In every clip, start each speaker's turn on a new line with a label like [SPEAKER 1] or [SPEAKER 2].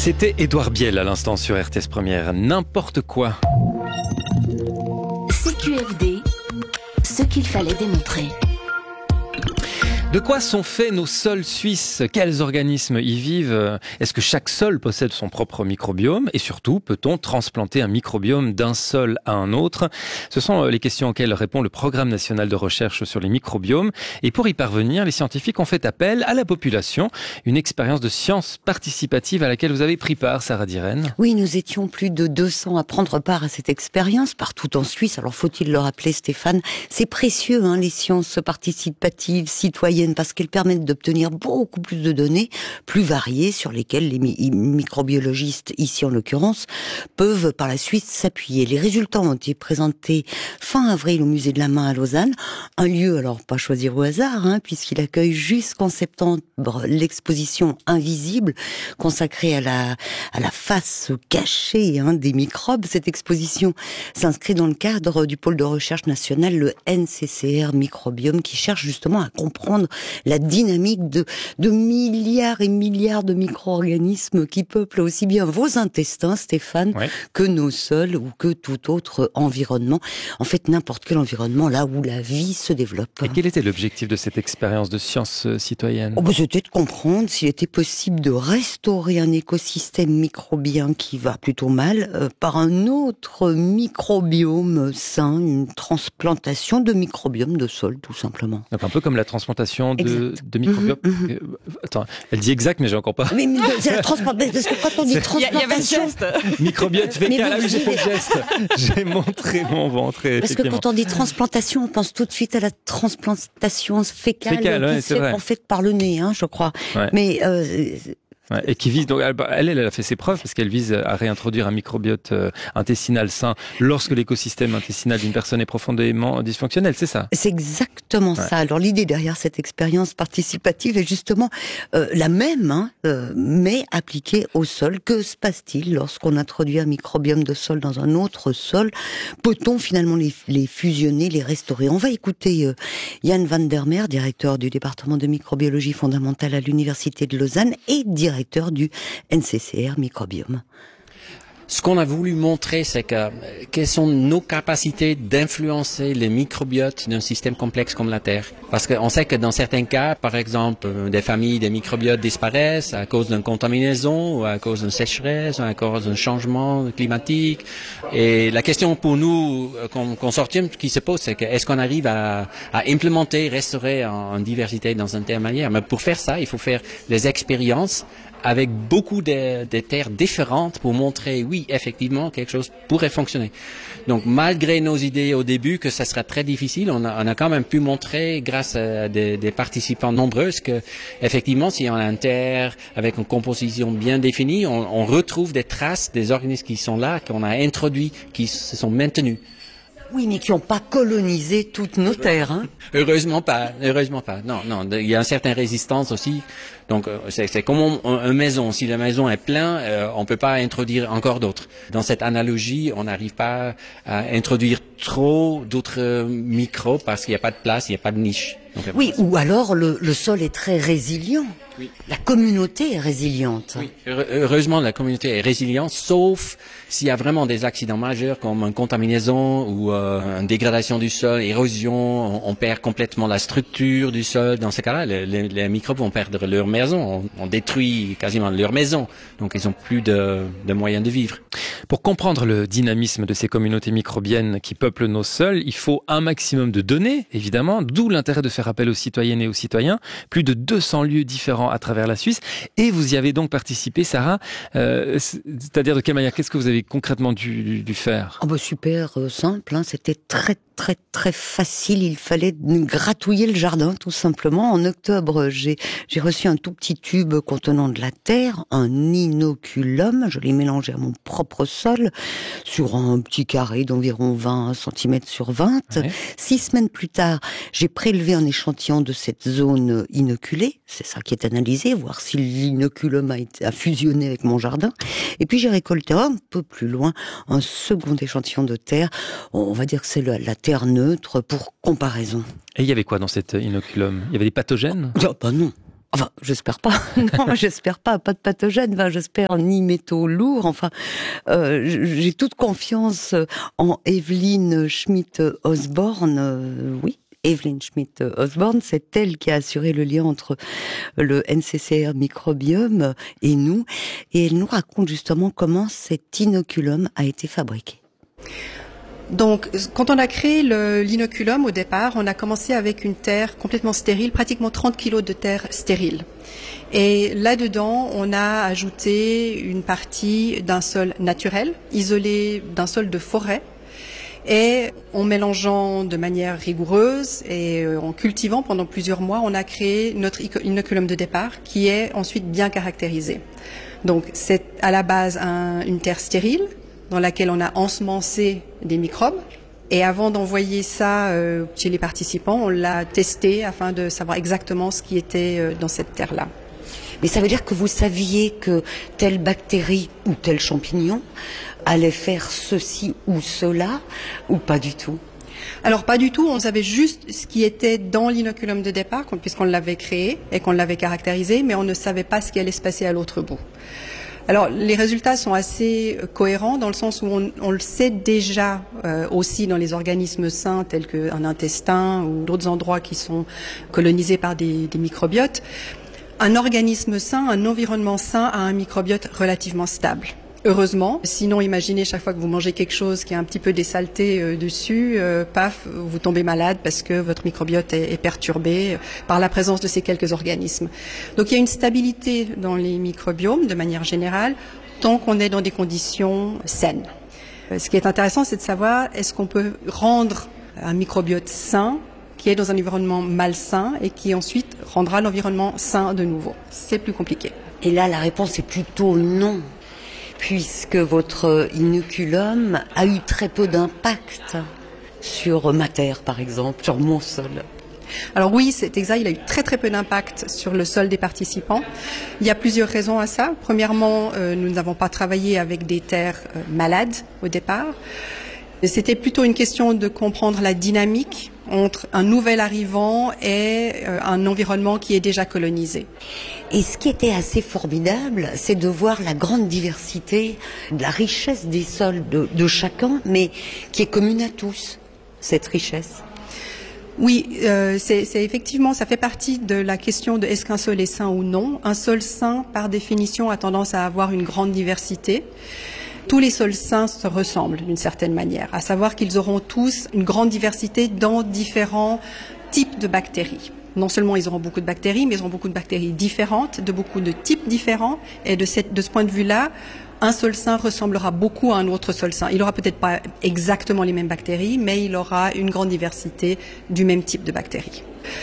[SPEAKER 1] C'était Édouard Biel à l'instant sur RTS Première. N'importe quoi.
[SPEAKER 2] CQFD, ce qu'il fallait démontrer.
[SPEAKER 1] De quoi sont faits nos sols suisses? Quels organismes y vivent? Est-ce que chaque sol possède son propre microbiome? Et surtout, peut-on transplanter un microbiome d'un sol à un autre? Ce sont les questions auxquelles répond le Programme national de recherche sur les microbiomes. Et pour y parvenir, les scientifiques ont fait appel à la population. Une expérience de science participative à laquelle vous avez pris part, Sarah Diren.
[SPEAKER 3] Oui, nous étions plus de 200 à prendre part à cette expérience partout en Suisse. Alors faut-il le rappeler, Stéphane, c'est précieux, les sciences participatives, citoyennes, parce qu'elles permettent d'obtenir beaucoup plus de données, plus variées, sur lesquelles les microbiologistes, ici en l'occurrence, peuvent par la suite s'appuyer. Les résultats ont été présentés fin avril au Musée de la Main à Lausanne, un lieu, alors pas choisir au hasard, puisqu'il accueille jusqu'en septembre l'exposition Invisible, consacrée à la face cachée des microbes. Cette exposition s'inscrit dans le cadre du pôle de recherche national, le NCCR Microbiome, qui cherche justement à comprendre la dynamique de milliards et milliards de micro-organismes qui peuplent aussi bien vos intestins, Stéphane, que nos sols ou que tout autre environnement. En fait, n'importe quel environnement, là où la vie se développe.
[SPEAKER 1] Et quel était l'objectif de cette expérience de science citoyenne?
[SPEAKER 3] C'était de comprendre s'il était possible de restaurer un écosystème microbien qui va plutôt mal par un autre microbiome sain, une transplantation de microbiome de sol, tout simplement.
[SPEAKER 1] Donc un peu comme la transplantation de microbiomes. Attends, elle dit exact, mais j'ai encore pas.
[SPEAKER 3] Mais c'est la transplantation. Parce que quand on dit transplantation,
[SPEAKER 1] microbiote fécal. Ah oui, j'ai fait le geste. J'ai montré mon ventre.
[SPEAKER 3] Parce que quand on dit transplantation, on pense tout de suite à la transplantation fécale qui se fait en fait par le nez, je crois.
[SPEAKER 1] Ouais.
[SPEAKER 3] Mais
[SPEAKER 1] et qui vise, donc elle a fait ses preuves parce qu'elle vise à réintroduire un microbiote intestinal sain lorsque l'écosystème intestinal d'une personne est profondément dysfonctionnel, c'est ça?
[SPEAKER 3] C'est exactement ça. Alors l'idée derrière cette expérience participative est justement la même, mais appliquée au sol. Que se passe-t-il lorsqu'on introduit un microbiome de sol dans un autre sol? Peut-on finalement les fusionner, les restaurer? On va écouter Jan van der Meer, directeur du département de microbiologie fondamentale à l'Université de Lausanne et directeur du NCCR Microbiome.
[SPEAKER 4] Ce qu'on a voulu montrer, c'est quelles sont nos capacités d'influencer les microbiotes d'un système complexe comme la Terre. Parce qu'on sait que dans certains cas, par exemple, des familles de microbiotes disparaissent à cause d'une contaminaison, ou à cause d'une sécheresse, ou à cause d'un changement climatique. Et la question pour nous, consortium, qui se pose, c'est que est-ce qu'on arrive à implémenter, restaurer en diversité dans une telle manière? Mais pour faire ça, il faut faire des expériences avec beaucoup de terres différentes pour montrer, oui, effectivement, quelque chose pourrait fonctionner. Donc, malgré nos idées au début que ça sera très difficile, on a quand même pu montrer, grâce à des participants nombreuses, que, effectivement, si on a une terre avec une composition bien définie, on retrouve des traces des organismes qui sont là, qu'on a introduits, qui se sont maintenus.
[SPEAKER 3] Oui, mais qui n'ont pas colonisé toutes nos terres.
[SPEAKER 4] Heureusement pas. Non, il y a une certaine résistance aussi. Donc, c'est comme une maison. Si la maison est pleine, on peut pas introduire encore d'autres. Dans cette analogie, on n'arrive pas à introduire trop d'autres microbes parce qu'il n'y a pas de place, il n'y a pas de niche. Donc,
[SPEAKER 3] oui, ou alors le sol est très résilient.
[SPEAKER 4] Oui.
[SPEAKER 3] La communauté est résiliente.
[SPEAKER 4] Oui. Heureusement, la communauté est résiliente, sauf s'il y a vraiment des accidents majeurs comme une contamination ou une dégradation du sol, érosion, on perd complètement la structure du sol. Dans ce cas-là, les microbes vont perdre leur maison. On détruit quasiment leur maison. Donc, ils n'ont plus de moyens de vivre.
[SPEAKER 1] Pour comprendre le dynamisme de ces communautés microbiennes qui peuplent nos sols, il faut un maximum de données, évidemment, d'où l'intérêt de faire appel aux citoyennes et aux citoyens. Plus de 200 lieux différents à travers la Suisse. Et vous y avez donc participé, Sarah. C'est-à-dire de quelle manière? Qu'est-ce que vous avez concrètement dû faire?
[SPEAKER 3] Super simple. C'était très très très facile. Il fallait gratouiller le jardin, tout simplement. En octobre, j'ai reçu un tout petit tube contenant de la terre, un inoculum. Je l'ai mélangé à mon propre sol sur un petit carré d'environ 20 cm sur 20. Ouais. 6 semaines plus tard, j'ai prélevé un échantillon de cette zone inoculée. C'est ça qui est analysé, voir si l'inoculum a fusionné avec mon jardin. Et puis j'ai récolté un peu plus loin un second échantillon de terre. On va dire que c'est la terre neutre pour comparaison.
[SPEAKER 1] Et il y avait quoi dans cet inoculum? Il y avait des pathogènes?
[SPEAKER 3] Non. Enfin, j'espère pas. Non, j'espère pas. Pas de pathogènes. Enfin, j'espère ni métaux lourds. Enfin, j'ai toute confiance en Evelyn Schmidt-Osborne. Oui. Evelyn Schmidt-Osborne, c'est elle qui a assuré le lien entre le NCCR microbiome et nous. Et elle nous raconte justement comment cet inoculum a été fabriqué.
[SPEAKER 5] Donc, quand on a créé l'inoculum au départ, on a commencé avec une terre complètement stérile, pratiquement 30 kilos de terre stérile. Et là-dedans, on a ajouté une partie d'un sol naturel, isolé d'un sol de forêt. Et en mélangeant de manière rigoureuse et en cultivant pendant plusieurs mois, on a créé notre inoculum de départ qui est ensuite bien caractérisé. Donc, c'est à la base une terre stérile dans laquelle on a ensemencé des microbes. Et avant d'envoyer ça chez les participants, on l'a testé afin de savoir exactement ce qui était dans cette terre-là.
[SPEAKER 3] Mais ça veut dire que vous saviez que telle bactérie ou tel champignon allait faire ceci ou cela, ou pas du tout?
[SPEAKER 5] Alors pas du tout, on savait juste ce qui était dans l'inoculum de départ, puisqu'on l'avait créé et qu'on l'avait caractérisé, mais on ne savait pas ce qui allait se passer à l'autre bout. Alors, les résultats sont assez cohérents dans le sens où on le sait déjà aussi dans les organismes sains tels qu'un intestin ou d'autres endroits qui sont colonisés par des microbiotes. Un organisme sain, un environnement sain a un microbiote relativement stable. Heureusement, sinon imaginez chaque fois que vous mangez quelque chose qui a un petit peu des saletés dessus, paf, vous tombez malade parce que votre microbiote est perturbé par la présence de ces quelques organismes. Donc il y a une stabilité dans les microbiomes de manière générale tant qu'on est dans des conditions saines. Ce qui est intéressant, c'est de savoir est-ce qu'on peut rendre un microbiote sain qui est dans un environnement malsain et qui ensuite rendra l'environnement sain de nouveau. C'est plus compliqué.
[SPEAKER 3] Et là, la réponse est plutôt non. Puisque votre inoculum a eu très peu d'impact sur ma terre, par exemple, sur mon sol.
[SPEAKER 5] Alors oui, c'est exact, il a eu très très peu d'impact sur le sol des participants. Il y a plusieurs raisons à ça. Premièrement, nous n'avons pas travaillé avec des terres malades au départ. C'était plutôt une question de comprendre la dynamique entre un nouvel arrivant et un environnement qui est déjà colonisé.
[SPEAKER 3] Et ce qui était assez formidable, c'est de voir la grande diversité, la richesse des sols de chacun, mais qui est commune à tous, cette richesse.
[SPEAKER 5] Oui, c'est effectivement, ça fait partie de la question de est-ce qu'un sol est sain ou non. Un sol sain, par définition, a tendance à avoir une grande diversité. Tous les sols sains se ressemblent d'une certaine manière, à savoir qu'ils auront tous une grande diversité dans différents types de bactéries. Non seulement ils auront beaucoup de bactéries, mais ils auront beaucoup de bactéries différentes, de beaucoup de types différents. Et de ce point de vue-là, un sol sain ressemblera beaucoup à un autre sol sain. Il aura peut-être pas exactement les mêmes bactéries, mais il aura une grande diversité du même type de bactéries.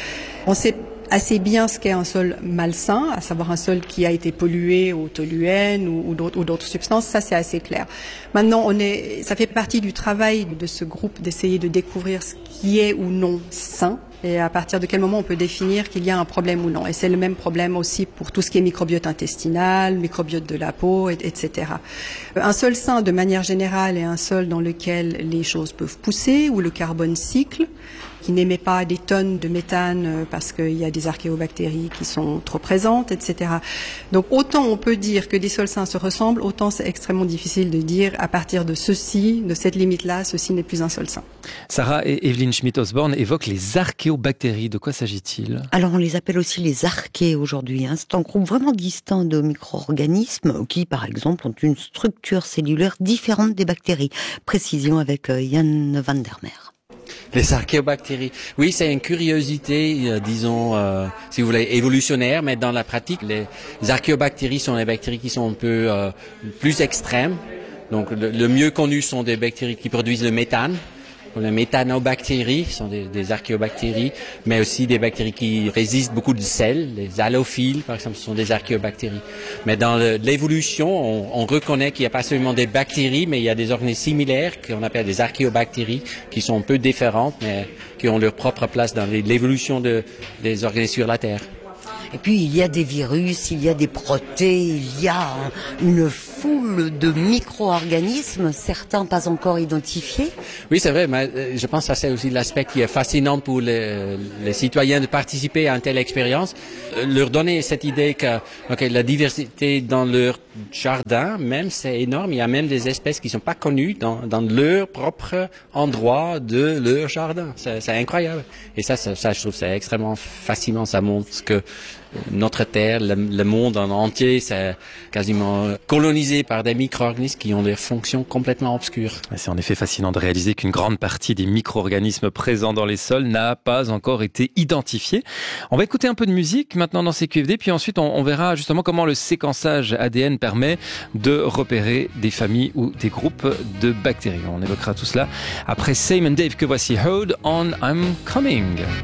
[SPEAKER 5] On sait assez bien ce qu'est un sol malsain, à savoir un sol qui a été pollué au toluène ou d'autres substances, ça c'est assez clair. Maintenant, ça fait partie du travail de ce groupe d'essayer de découvrir ce qui est ou non sain et à partir de quel moment on peut définir qu'il y a un problème ou non. Et c'est le même problème aussi pour tout ce qui est microbiote intestinal, microbiote de la peau, etc. Un sol sain, de manière générale, est un sol dans lequel les choses peuvent pousser, où le carbone cycle, qui n'émet pas des tonnes de méthane parce qu'il y a des archéobactéries qui sont trop présentes, etc. Donc autant on peut dire que des sols sains se ressemblent, autant c'est extrêmement difficile de dire à partir de ceci, de cette limite-là, ceci n'est plus un sol sain.
[SPEAKER 1] Sarah et Evelyn Schmidt-Osborne évoquent les archéobactéries. De quoi s'agit-il?
[SPEAKER 3] Alors on les appelle aussi les archées aujourd'hui. C'est un groupe vraiment distinct de micro-organismes qui, par exemple, ont une structure cellulaire différente des bactéries. Précision avec Yann van der Meer.
[SPEAKER 4] Les archéobactéries. Oui, c'est une curiosité, disons, si vous voulez, évolutionnaire, mais dans la pratique, les archéobactéries sont des bactéries qui sont un peu plus extrêmes. Donc, le mieux connu sont des bactéries qui produisent le méthane. Les méthanobactéries sont des archéobactéries, mais aussi des bactéries qui résistent beaucoup de sel. Les halophiles, par exemple, sont des archéobactéries. Mais dans l'évolution, on reconnaît qu'il n'y a pas seulement des bactéries, mais il y a des organismes similaires qu'on appelle des archéobactéries, qui sont un peu différentes, mais qui ont leur propre place dans l'évolution des organismes sur la Terre.
[SPEAKER 3] Et puis il y a des virus, il y a des protés, il y a une foule de micro-organismes, certains pas encore identifiés.
[SPEAKER 4] Oui, c'est vrai, mais je pense que ça c'est aussi l'aspect qui est fascinant pour les citoyens de participer à une telle expérience. Leur donner cette idée que la diversité dans leur jardin, même c'est énorme, il y a même des espèces qui sont pas connues dans leur propre endroit de leur jardin. C'est incroyable. Et ça, je trouve c'est extrêmement fascinant. Ça montre que notre Terre, le monde en entier, c'est quasiment colonisé par des micro-organismes qui ont des fonctions complètement obscures.
[SPEAKER 1] C'est en effet fascinant de réaliser qu'une grande partie des micro-organismes présents dans les sols n'a pas encore été identifiée. On va écouter un peu de musique maintenant dans CQFD, puis ensuite on verra justement comment le séquençage ADN permet de repérer des familles ou des groupes de bactéries. On évoquera tout cela après Sam and Dave, que voici Hold On, I'm Coming.